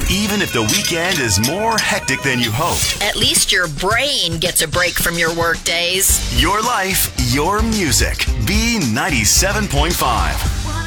Even if the weekend is more hectic than you hoped. At least your brain gets a break from your work days. Your life, your music. B97.5.